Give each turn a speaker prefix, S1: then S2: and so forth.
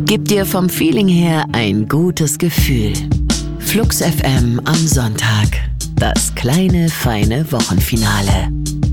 S1: Gibt dir vom Feeling her ein gutes Gefühl. Flux FM am Sonntag. Das kleine, feine Wochenfinale.